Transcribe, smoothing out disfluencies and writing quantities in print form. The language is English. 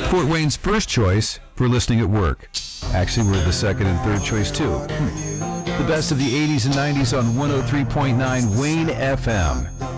Fort Wayne's first choice for listening at work. Actually, we're the second and third choice, too. The best of the 80s and 90s on 103.9 Wayne FM.